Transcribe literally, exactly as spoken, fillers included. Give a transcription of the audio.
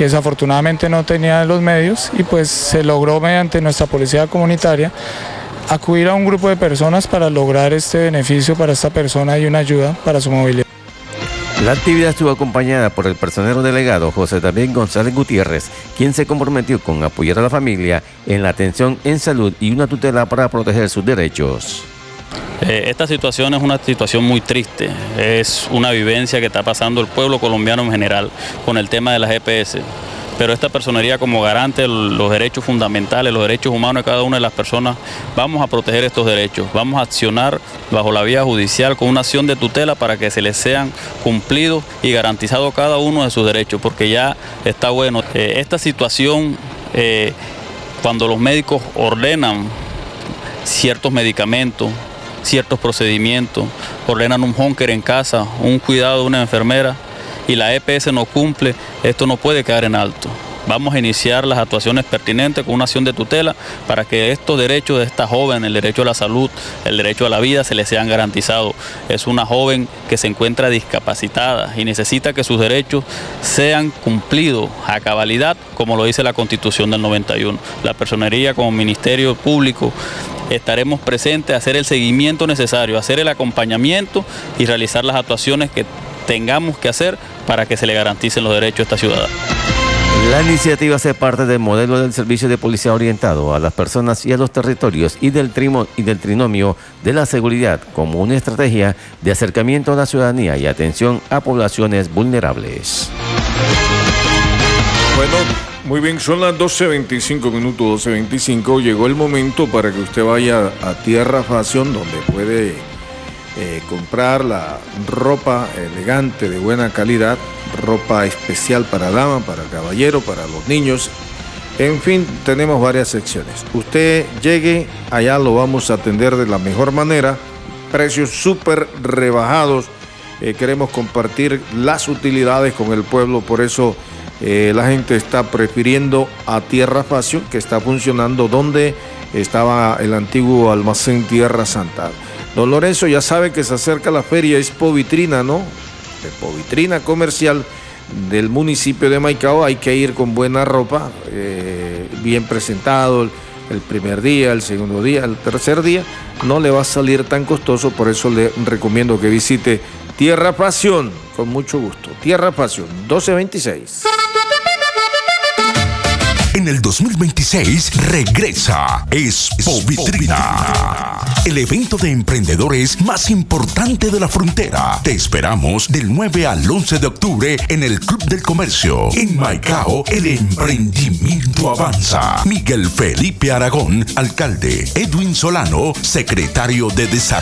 que desafortunadamente no tenía los medios, y pues se logró mediante nuestra policía comunitaria acudir a un grupo de personas para lograr este beneficio para esta persona y una ayuda para su movilidad. La actividad estuvo acompañada por el personero delegado José David González Gutiérrez, quien se comprometió con apoyar a la familia en la atención en salud y una tutela para proteger sus derechos. Eh, esta situación es una situación muy triste, es una vivencia que está pasando el pueblo colombiano en general con el tema de las E P S. Pero esta personería, como garante de los derechos fundamentales, los derechos humanos de cada una de las personas, vamos a proteger estos derechos, vamos a accionar bajo la vía judicial con una acción de tutela para que se les sean cumplidos y garantizados cada uno de sus derechos, porque ya está bueno. Eh, esta situación, eh, cuando los médicos ordenan ciertos medicamentos, ciertos procedimientos, ordenan un home care en casa, un cuidado de una enfermera, y la E P S no cumple, esto no puede quedar en alto. Vamos a iniciar las actuaciones pertinentes con una acción de tutela para que estos derechos de esta joven, el derecho a la salud, el derecho a la vida, se les sean garantizados. Es una joven que se encuentra discapacitada y necesita que sus derechos sean cumplidos a cabalidad, como lo dice la Constitución del noventa y uno. La personería como Ministerio Público estaremos presentes a hacer el seguimiento necesario, a hacer el acompañamiento y realizar las actuaciones que tengamos que hacer para que se le garanticen los derechos a esta ciudadana. La iniciativa hace parte del modelo del servicio de policía orientado a las personas y a los territorios y del, trimo, y del trinomio de la seguridad como una estrategia de acercamiento a la ciudadanía y atención a poblaciones vulnerables. Bueno, muy bien, son las doce veinticinco minutos, doce veinticinco. Llegó el momento para que usted vaya a Tierra Fashion, donde puede eh, comprar la ropa elegante de buena calidad, ropa especial para dama, para caballero, para los niños. En fin, tenemos varias secciones. Usted llegue, allá lo vamos a atender de la mejor manera, precios súper rebajados. Eh, queremos compartir las utilidades con el pueblo, por eso eh, la gente está prefiriendo a Tierra Fashion, que está funcionando donde estaba el antiguo almacén Tierra Santa. Don Lorenzo ya sabe que se acerca la feria Expo Vitrina, ¿no? Expo Vitrina comercial del municipio de Maicao. Hay que ir con buena ropa, eh, bien presentado el primer día, el segundo día, el tercer día. No le va a salir tan costoso, por eso le recomiendo que visite Tierra Fashion, con mucho gusto. Tierra Fashion, doce veintiséis. En el dos mil veintiséis regresa Expo Vitrina, el evento de emprendedores más importante de la frontera. Te esperamos del nueve al once de octubre en el Club del Comercio. En Maicao, el emprendimiento avanza. Miguel Felipe Aragón, alcalde. Edwin Solano, secretario de Desarrollo.